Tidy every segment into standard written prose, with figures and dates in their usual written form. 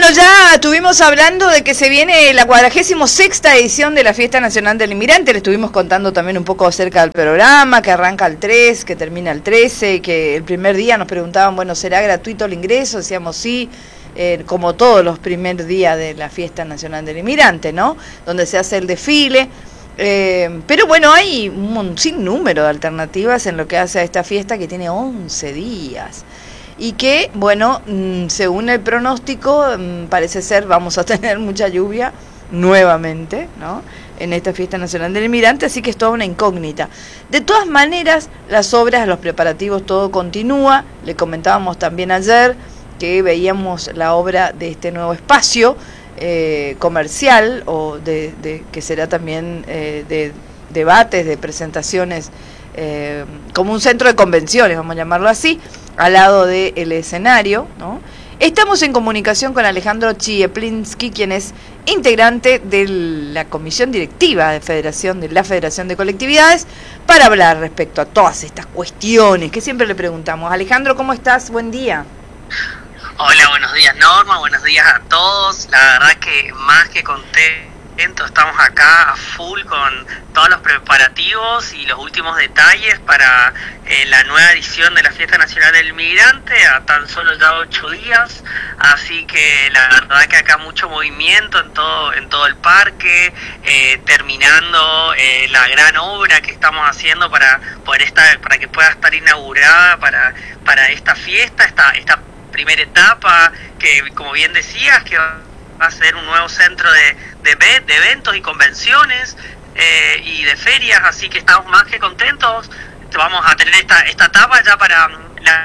Bueno, ya estuvimos hablando de que se viene la 46ª edición de la Fiesta Nacional del Inmigrante. Le estuvimos contando también un poco acerca del programa, que arranca el 3, que termina el 13, y que el primer día nos preguntaban, bueno, ¿será gratuito el ingreso? Decíamos sí, como todos los primeros días de la Fiesta Nacional del Inmigrante, ¿no? Donde se hace el desfile. Pero bueno, hay un sinnúmero de alternativas en lo que hace a esta fiesta que tiene 11 días. Y que, bueno, según el pronóstico, parece ser, vamos a tener mucha lluvia nuevamente, ¿no?, en esta Fiesta Nacional del Inmigrante, así que es toda una incógnita. De todas maneras, las obras, los preparativos, todo continúa. Le comentábamos también ayer que veíamos la obra de este nuevo espacio comercial, o que será también de debates, de presentaciones, como un centro de convenciones, vamos a llamarlo así, al lado del escenario, ¿no? Estamos en comunicación con Alejandro Chieplinski, quien es integrante de la comisión directiva de la Federación de Colectividades, para hablar respecto a todas estas cuestiones que siempre le preguntamos. Alejandro, ¿cómo estás? Buen día. Hola, buenos días Norma, buenos días a todos. La verdad que más que contento, estamos acá a full con todos los preparativos y los últimos detalles para la nueva edición de la Fiesta Nacional del Inmigrante, a tan solo ya 8 días, así que la verdad que acá mucho movimiento en todo el parque, terminando la gran obra que estamos haciendo para que pueda estar inaugurada para esta fiesta, esta primera etapa, que como bien decías, que va a ser un nuevo centro de eventos y convenciones y de ferias, así que estamos más que contentos. Vamos a tener esta etapa ya para la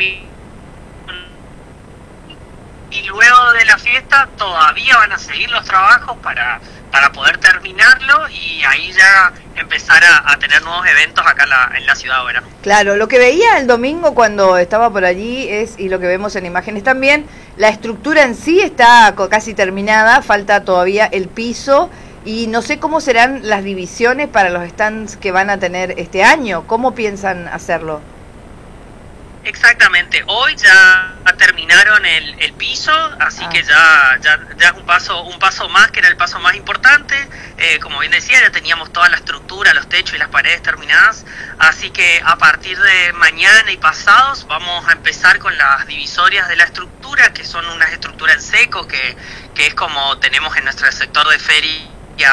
y luego de la fiesta todavía van a seguir los trabajos para poder terminarlo y ahí ya empezar a tener nuevos eventos acá en la ciudad ahora. Claro, lo que veía el domingo cuando estaba por allí y lo que vemos en imágenes también, la estructura en sí está casi terminada, falta todavía el piso, y no sé cómo serán las divisiones para los stands que van a tener este año. ¿Cómo piensan hacerlo? Exactamente, hoy ya terminaron el piso, así que ya es un paso más, que era el paso más importante. Como bien decía, ya teníamos toda la estructura, los techos y las paredes terminadas, así que a partir de mañana y pasados vamos a empezar con las divisorias de la estructura, que son unas estructuras en seco, que es como tenemos en nuestro sector de feria,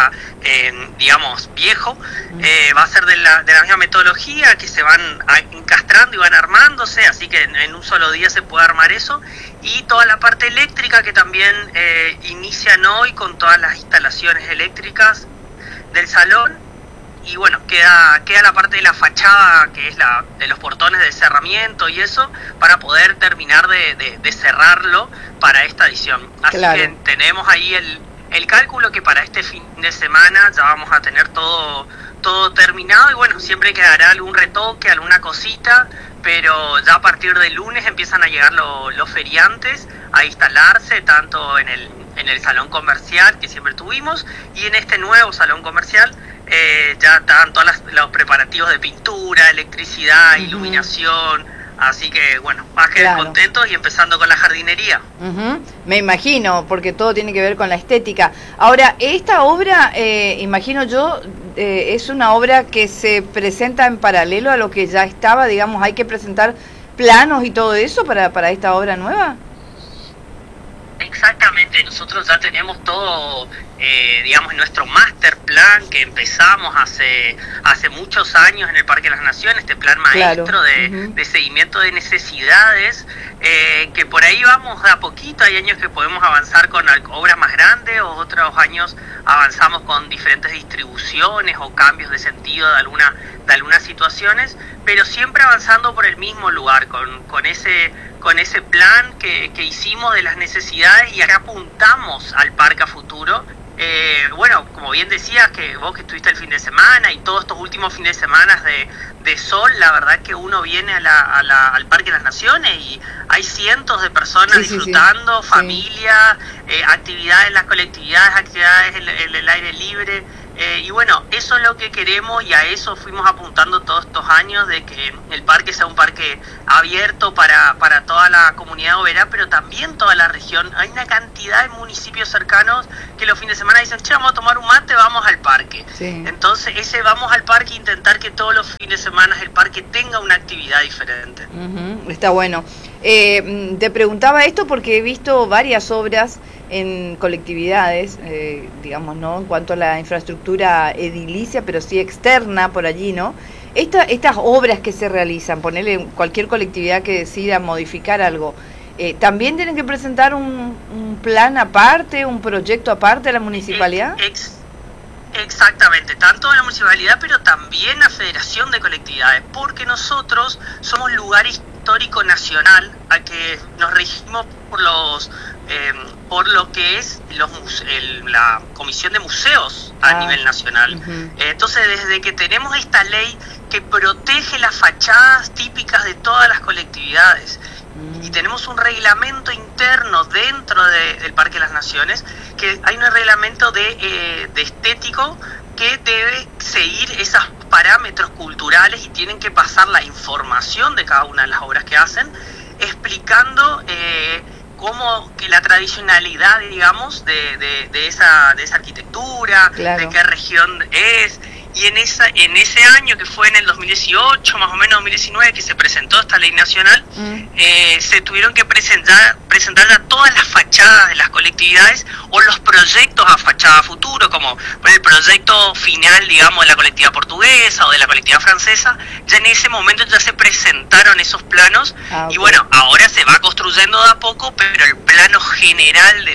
digamos viejo. Va a ser de la misma metodología, que se van encastrando y van armándose, así que en un solo día se puede armar eso, y toda la parte eléctrica que también inician hoy con todas las instalaciones eléctricas del salón. Y bueno, queda la parte de la fachada, que es la de los portones de cerramiento y eso, para poder terminar de cerrarlo para esta edición. Así claro, que tenemos ahí el cálculo que para este fin de semana ya vamos a tener todo terminado, y bueno, siempre quedará algún retoque, alguna cosita, pero ya a partir del lunes empiezan a llegar los feriantes a instalarse, tanto en el salón comercial que siempre tuvimos, y en este nuevo salón comercial ya están todos los preparativos de pintura, electricidad, iluminación. Así que, bueno, más que claro, contentos, y empezando con la jardinería. Me imagino, porque todo tiene que ver con la estética. Ahora, esta obra, imagino yo, es una obra que se presenta en paralelo a lo que ya estaba, digamos, hay que presentar planos y todo eso para esta obra nueva. Exactamente, nosotros ya tenemos todo, digamos, nuestro master plan que empezamos hace muchos años en el Parque de las Naciones, este plan maestro, claro, de seguimiento de necesidades, que por ahí vamos de a poquito. Hay años que podemos avanzar con obras más grandes, o otros años avanzamos con diferentes distribuciones o cambios de sentido de algunas situaciones, pero siempre avanzando por el mismo lugar, con ese plan que hicimos de las necesidades, y acá apuntamos al parque a futuro. Bueno, como bien decías, que vos que estuviste el fin de semana y todos estos últimos fines de semana de sol, la verdad que uno viene al Parque de las Naciones y hay cientos de personas disfrutando, familia, actividades en las colectividades, actividades en el aire libre, Y bueno, eso es lo que queremos y a eso fuimos apuntando todos estos años, de que el parque sea un parque abierto para toda la comunidad obrera, pero también toda la región. Hay una cantidad de municipios cercanos que los fines de semana dicen, che, vamos a tomar un mate, vamos al parque. Sí. Entonces ese vamos al parque, intentar que todos los fines de semana el parque tenga una actividad diferente. Está bueno. Te preguntaba esto porque he visto varias obras en colectividades, digamos, ¿no? En cuanto a la infraestructura edilicia, pero sí externa por allí, ¿no? Estas obras que se realizan, ponerle cualquier colectividad que decida modificar algo, ¿también tienen que presentar un plan aparte, un proyecto aparte a la municipalidad? Exactamente, tanto a la municipalidad, pero también a Federación de Colectividades, porque nosotros somos lugar histórico nacional al que nos regimos por lo que es la Comisión de Museos a nivel nacional. Entonces, desde que tenemos esta ley que protege las fachadas típicas de todas las colectividades, y tenemos un reglamento interno dentro del Parque de las Naciones, que hay un reglamento de estético que debe seguir esos parámetros culturales y tienen que pasar la información de cada una de las obras que hacen, explicando cómo que la tradicionalidad, digamos, de esa arquitectura, claro, de qué región es. Y en ese año, que fue en el 2018, más o menos 2019, que se presentó esta ley nacional, se tuvieron que presentar ya todas las fachadas de las colectividades o los proyectos a fachada futuro, como el proyecto final, digamos, de la colectividad portuguesa o de la colectividad francesa. Ya en ese momento ya se presentaron esos planos. Okay. Y bueno, ahora se va construyendo de a poco, pero el plano general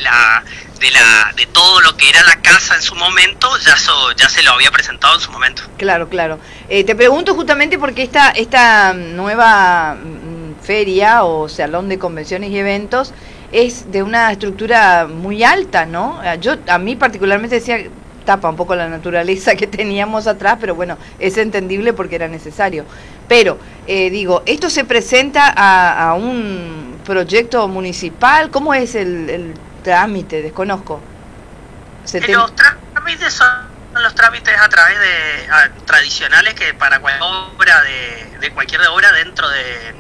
de todo lo que era la casa en su momento, ya se lo había presentado en su momento. Claro, claro. Te pregunto justamente porque esta nueva feria o salón de convenciones y eventos es de una estructura muy alta, ¿no? A mí particularmente decía, tapa un poco la naturaleza que teníamos atrás, pero bueno, es entendible porque era necesario. Pero, digo, ¿esto se presenta a un proyecto municipal? ¿Cómo es el trámite? Desconozco. Los trámites son los trámites a través de tradicionales, que para cualquier obra de cualquier obra dentro de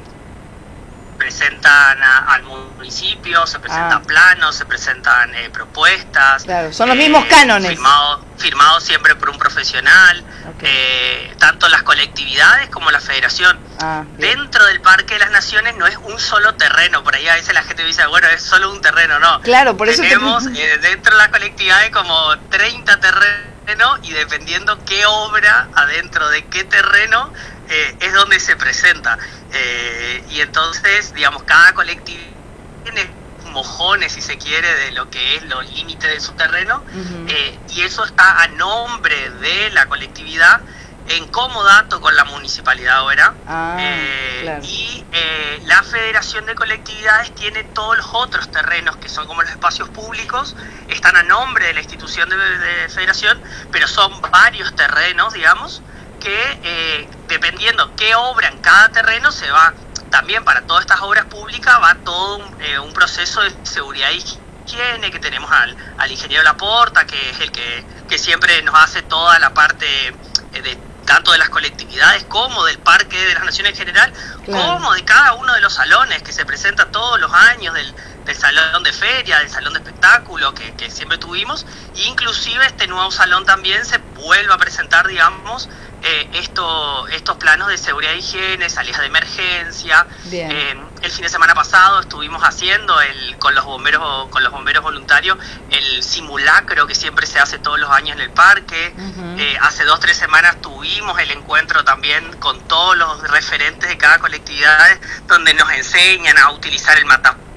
presentan al municipio, se presentan planos, se presentan propuestas. Claro, son los mismos cánones. Firmado siempre por un profesional, tanto las colectividades como la federación. Dentro del Parque de las Naciones no es un solo terreno, por ahí a veces la gente dice, bueno, es solo un terreno, no. Claro, por eso tenemos dentro de las colectividades como 30 terrenos, y dependiendo qué obra adentro de qué terreno es donde se presenta. Y entonces, digamos, cada colectividad tiene mojones, si se quiere, de lo que es los límites de su terreno, y eso está a nombre de la colectividad en comodato con la municipalidad ahora. Claro. Y la Federación de Colectividades tiene todos los otros terrenos que son como los espacios públicos, están a nombre de la institución de federación, pero son varios terrenos, digamos, que dependiendo qué obra en cada terreno se va. También para todas estas obras públicas va todo un proceso de seguridad y higiene, que tenemos al ingeniero Laporta, que es el que siempre nos hace toda la parte tanto de las colectividades como del Parque de las Naciones en general, claro, como de cada uno de los salones que se presenta todos los años, del salón de feria, del salón de espectáculo que siempre tuvimos. Inclusive este nuevo salón también se vuelve a presentar, digamos, estos planos de seguridad e higiene, salidas de emergencia. El fin de semana pasado estuvimos haciendo con los bomberos voluntarios el simulacro que siempre se hace todos los años en el parque. Hace 2 o 3 semanas tuvimos el encuentro también con todos los referentes de cada colectividad, donde nos enseñan a utilizar el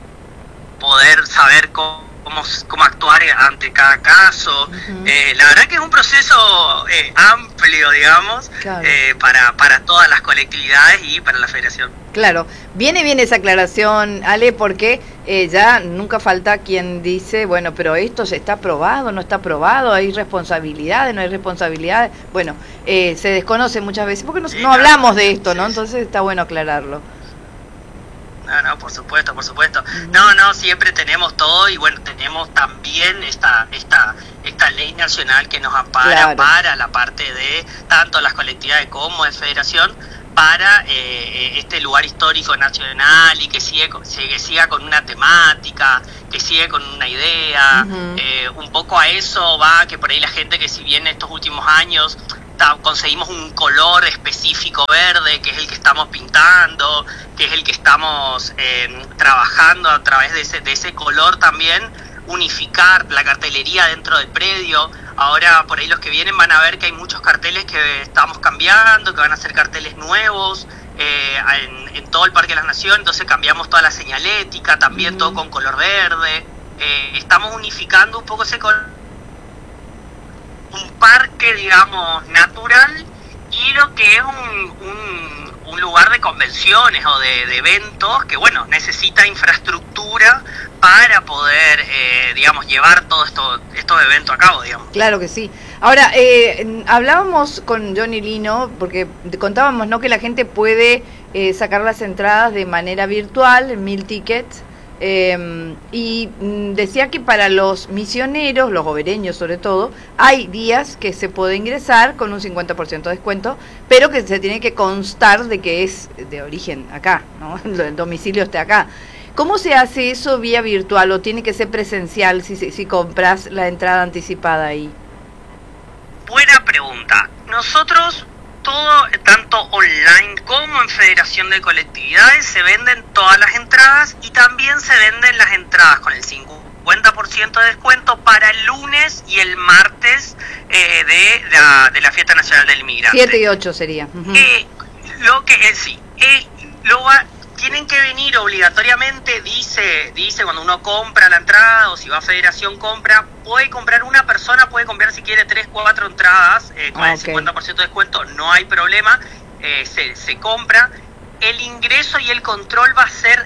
poder saber cómo actuar ante cada caso. La verdad que es un proceso amplio, digamos, claro, para todas las colectividades y para la federación. Claro, viene bien esa aclaración, Ale, porque ya nunca falta quien dice, bueno, pero esto está aprobado, no está aprobado, hay responsabilidades, no hay responsabilidades. Bueno, se desconoce muchas veces, porque no hablamos de esto, ¿no? Entonces está bueno aclararlo. No, por supuesto, por supuesto. No, siempre tenemos todo y bueno, tenemos también esta ley nacional que nos ampara, claro, para la parte de tanto las colectividades como de federación, para este lugar histórico nacional y que siga con una temática, que siga con una idea. Un poco a eso va, que por ahí la gente que si bien estos últimos años conseguimos un color específico verde, que es el que estamos pintando, que es el que estamos trabajando a través de ese color también, unificar la cartelería dentro del predio. Ahora por ahí los que vienen van a ver que hay muchos carteles que estamos cambiando, que van a ser carteles nuevos en todo el Parque de las Naciones, entonces cambiamos toda la señalética, también todo con color verde. Estamos unificando un poco ese color, un parque, digamos, natural, y lo que es un lugar de convenciones o de eventos que, bueno, necesita infraestructura para poder, digamos, llevar todos estos eventos a cabo, digamos. Claro que sí. Ahora, hablábamos con Johnny Lino, porque contábamos, ¿no?, que la gente puede sacar las entradas de manera virtual, 1000 tickets, y decía que para los misioneros, los gobereños sobre todo, hay días que se puede ingresar con un 50% de descuento, pero que se tiene que constar de que es de origen acá, ¿no? El domicilio esté acá. ¿Cómo se hace eso vía virtual o tiene que ser presencial si compras la entrada anticipada ahí? Buena pregunta. Nosotros todo, tanto online como en Federación de Colectividades, se venden todas las entradas y también se venden las entradas con el 50% de descuento para el lunes y el martes de la Fiesta Nacional del Inmigrante. 7 y 8 sería. Tienen que venir obligatoriamente, dice cuando uno compra la entrada, o si va a Federación compra, puede comprar una persona, puede comprar si quiere 3, 4 entradas con el 50% de descuento, no hay problema, se compra. El ingreso y el control va a ser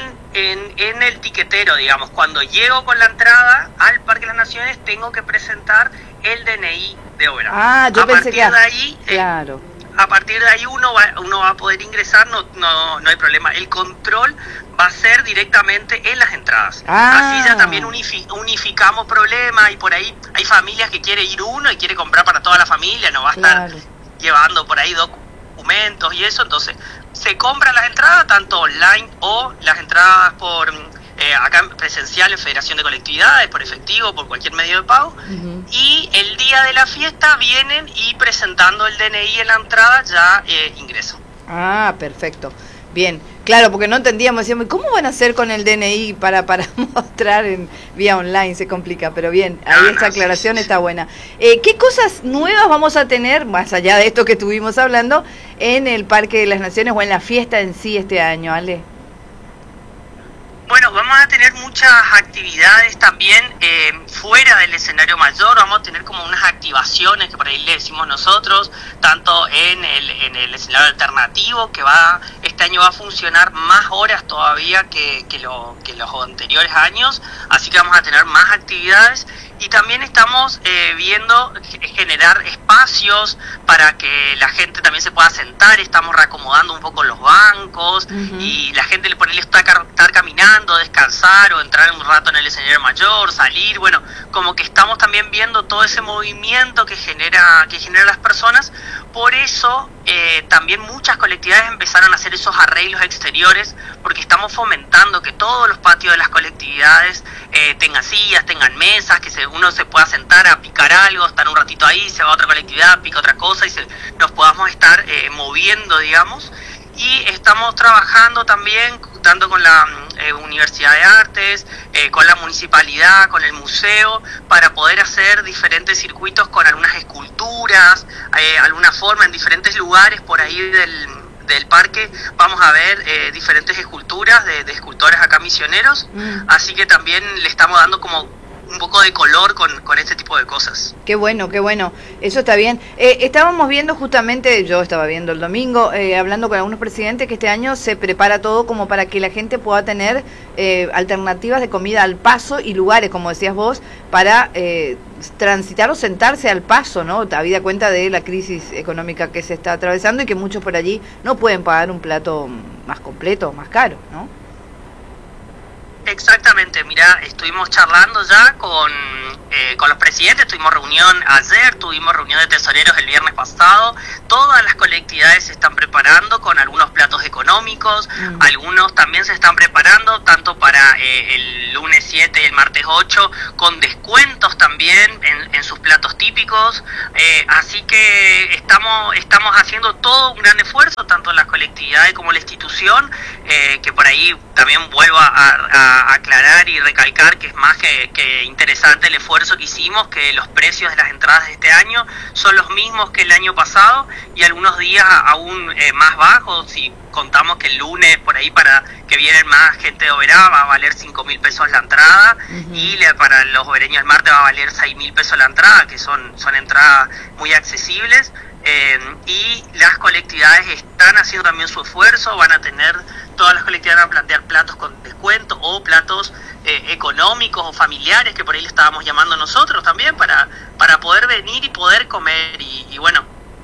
en el tiquetero, digamos. Cuando llego con la entrada al Parque de las Naciones, tengo que presentar el DNI de obra. Yo pensé que... de ahí, claro. A partir de ahí uno va a poder ingresar, no hay problema. El control va a ser directamente en las entradas. Así ya también unificamos problemas, y por ahí hay familias que quiere ir uno y quiere comprar para toda la familia, no va a estar llevando por ahí documentos y eso. Entonces se compran las entradas tanto online o las entradas por acá presencial en Federación de Colectividades, por efectivo, por cualquier medio de pago. Y el día de la fiesta vienen y presentando el DNI en la entrada ya ingresan. Perfecto. Bien, claro, porque no entendíamos, decíamos, ¿cómo van a hacer con el DNI para mostrar en vía online? Se complica, pero bien, ahí esta aclaración está buena. ¿Qué cosas nuevas vamos a tener, más allá de esto que estuvimos hablando, en el Parque de las Naciones o en la fiesta en sí este año, Ale? Bueno, vamos a tener muchas actividades también fuera del escenario mayor. Vamos a tener como unas activaciones que por ahí le decimos nosotros, tanto en el escenario alternativo, que este año va a funcionar más horas todavía que los anteriores años, así que vamos a tener más actividades. Y también estamos viendo generar espacios para que la gente también se pueda sentar. Estamos reacomodando un poco los bancos y la gente por ahí estar caminando, descansar o entrar un rato en el escenario mayor, salir. Bueno, como que estamos también viendo todo ese movimiento que genera las personas. Por eso también muchas colectividades empezaron a hacer esos arreglos exteriores, porque estamos fomentando que todos los patios de las colectividades tengan sillas, tengan mesas, que uno se pueda sentar a picar algo, estar un ratito ahí, se va a otra colectividad, pica otra cosa y nos podamos estar moviendo, digamos. Y estamos trabajando también, tanto con la Universidad de Artes, con la municipalidad, con el museo, para poder hacer diferentes circuitos con algunas esculturas, alguna forma en diferentes lugares por ahí del parque. Vamos a ver diferentes esculturas de escultores acá misioneros, así que también le estamos dando como un poco de color con este tipo de cosas. Qué bueno, eso está bien. Estábamos viendo justamente, yo estaba viendo el domingo, hablando con algunos presidentes, que este año se prepara todo como para que la gente pueda tener alternativas de comida al paso y lugares, como decías vos, para transitar o sentarse al paso, ¿no? Habida cuenta de la crisis económica que se está atravesando y que muchos por allí no pueden pagar un plato más completo, más caro, ¿no? Exactamente, mira, estuvimos charlando ya con los presidentes, tuvimos reunión ayer, tuvimos reunión de tesoreros el viernes pasado, todas las colectividades se están preparando con algunos platos económicos, algunos también se están preparando, tanto para el lunes 7 y el martes 8, con descuentos también en sus platos típicos, así que estamos haciendo todo un gran esfuerzo, tanto las colectividades como la institución, que por ahí también vuelvo a aclarar y recalcar que es más que interesante el esfuerzo que hicimos, que los precios de las entradas de este año son los mismos que el año pasado y algunos días aún más bajos. Si contamos que el lunes por ahí, para que vienen más gente de Oberá, va a valer 5.000 pesos la entrada, y para los obereños el martes va a valer 6.000 pesos la entrada, que son entradas muy accesibles. Y las colectividades están haciendo también su esfuerzo, todas las colectividades van a plantear platos con descuento o platos económicos o familiares, que por ahí le estábamos llamando nosotros también, para poder venir y poder comer, y bueno,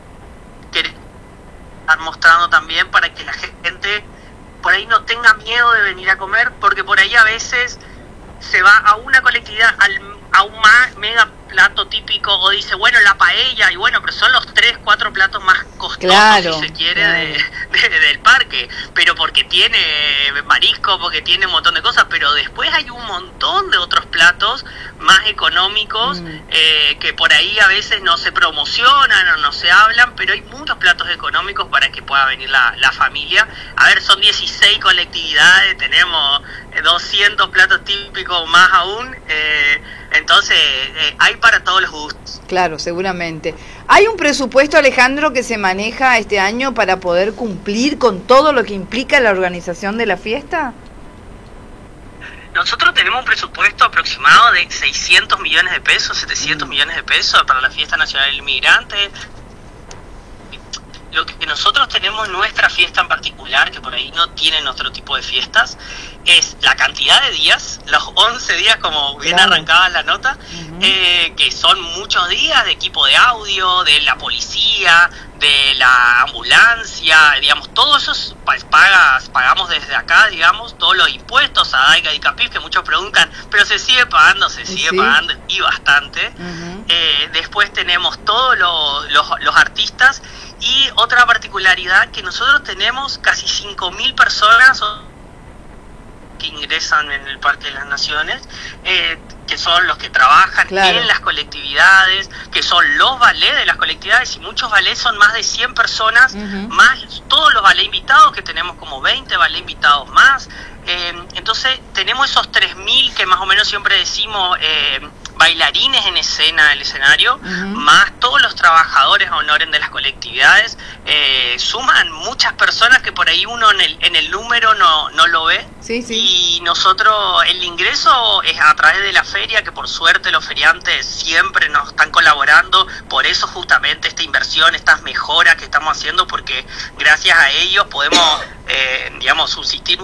están mostrando también para que la gente por ahí no tenga miedo de venir a comer, porque por ahí a veces se va a una colectividad a un mega plato típico, o dice, bueno, la paella, y bueno, pero son los 3-4 platos más costosos, claro, si se quiere, claro, del parque, pero porque tiene marisco, porque tiene un montón de cosas, pero después hay un montón de otros platos más económicos, que por ahí a veces no se promocionan o no se hablan, pero hay muchos platos económicos para que pueda venir la familia. A ver, son 16 colectividades, tenemos 200 platos típicos más aún, entonces hay para todos los gustos. Claro, seguramente. ¿Hay un presupuesto, Alejandro, que se maneja este año para poder cumplir con todo lo que implica la organización de la fiesta? Nosotros tenemos un presupuesto aproximado de 600 millones de pesos, 700 millones de pesos para la Fiesta Nacional del Inmigrante. Lo que nosotros tenemos en nuestra fiesta en particular, que por ahí no tienen otro tipo de fiestas, es la cantidad de días, los 11 días, como bien arrancaba la nota, que son muchos días de equipo de audio, de la policía, de la ambulancia, digamos, todo eso pagamos desde acá, digamos, todos los impuestos a DAICA y CAPIF, que muchos preguntan, pero se sigue pagando, pagando, y bastante. Después tenemos todos los artistas, y otra particularidad, que nosotros tenemos casi 5.000 personas que ingresan en el Parque de las Naciones, que son los que trabajan, claro, en las colectividades, que son los ballets de las colectividades, y muchos ballets son más de 100 personas, más todos los ballets invitados, que tenemos como 20 ballets invitados más. Entonces tenemos esos 3.000 que más o menos siempre decimos, bailarines en escena, el escenario, más todos los trabajadores a honores de las colectividades, suman muchas personas que por ahí uno en el número no lo ve. Y nosotros, el ingreso es a través de la feria, que por suerte los feriantes siempre nos están colaborando, por eso justamente esta inversión, estas mejoras que estamos haciendo, porque gracias a ellos podemos digamos, subsistir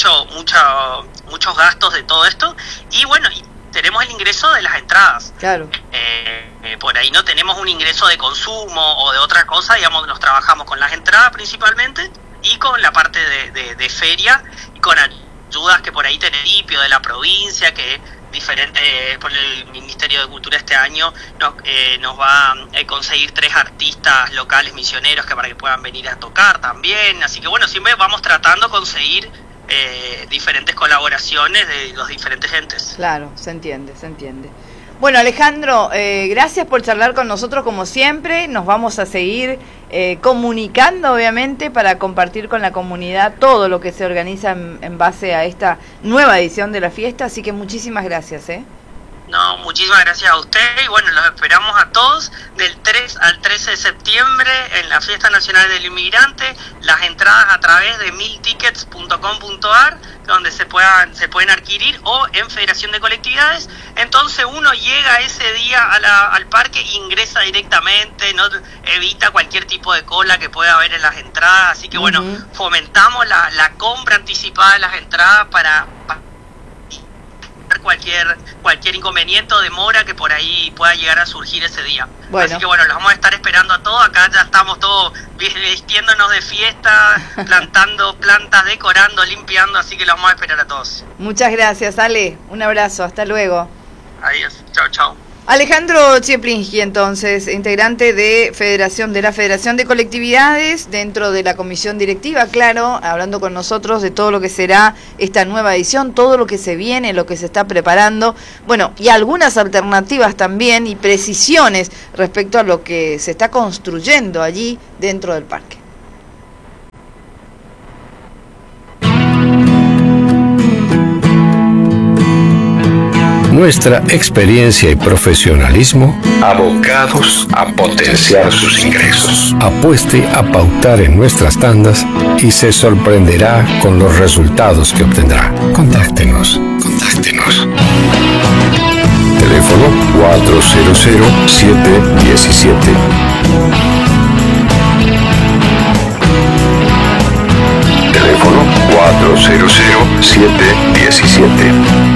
muchos gastos de todo esto, y bueno, y tenemos el ingreso de las entradas. Claro. Por ahí no tenemos un ingreso de consumo o de otra cosa, digamos, nos trabajamos con las entradas principalmente, y con la parte de feria, y con ayudas que por ahí tiene el IPIO de la provincia, que diferente por el Ministerio de Cultura este año nos va a conseguir 3 artistas locales misioneros para que puedan venir a tocar también, así que bueno, siempre vamos tratando de conseguir diferentes colaboraciones de los diferentes entes. Claro, se entiende. Bueno, Alejandro, gracias por charlar con nosotros como siempre. Nos vamos a seguir comunicando, obviamente, para compartir con la comunidad todo lo que se organiza en base a esta nueva edición de la fiesta. Así que muchísimas gracias. No, muchísimas gracias a usted, y bueno, los esperamos a todos del 3 al 13 de septiembre en la Fiesta Nacional del Inmigrante. Las entradas a través de miltickets.com.ar, donde se pueden adquirir, o en Federación de Colectividades. Entonces uno llega ese día al parque e ingresa directamente, no evita cualquier tipo de cola que pueda haber en las entradas, así que bueno, fomentamos la compra anticipada de las entradas para cualquier cualquier inconveniente o demora que por ahí pueda llegar a surgir ese día. Bueno. Así que bueno, los vamos a estar esperando a todos. Acá ya estamos todos vistiéndonos de fiesta, plantando plantas, decorando, limpiando, así que los vamos a esperar a todos. Muchas gracias, Ale. Un abrazo, hasta luego. Adiós, chao, chao. Alejandro Cieplinski, entonces, integrante de la Federación de Colectividades, dentro de la comisión directiva, claro, hablando con nosotros de todo lo que será esta nueva edición, todo lo que se viene, lo que se está preparando, bueno, y algunas alternativas también y precisiones respecto a lo que se está construyendo allí dentro del parque. Nuestra experiencia y profesionalismo abocados a potenciar sus ingresos. Apueste a pautar en nuestras tandas y se sorprenderá con los resultados que obtendrá. Contáctenos. Teléfono 400-717. Teléfono 400-717.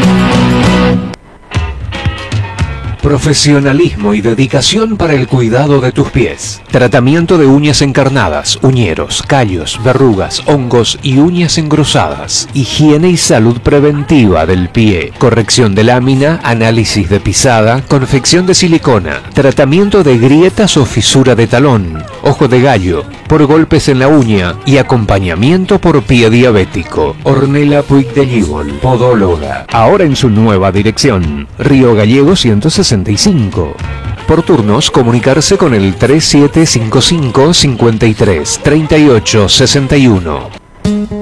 Profesionalismo y dedicación para el cuidado de tus pies. Tratamiento de uñas encarnadas, uñeros, callos, verrugas, hongos y uñas engrosadas. Higiene y salud preventiva del pie. Corrección de lámina, análisis de pisada, confección de silicona. Tratamiento de grietas o fisura de talón, ojo de gallo, por golpes en la uña y acompañamiento por pie diabético. Ornella Puig de Gíbol, podóloga. Ahora en su nueva dirección. Río Gallego 165. Por turnos, comunicarse con el 3755 53 38 61.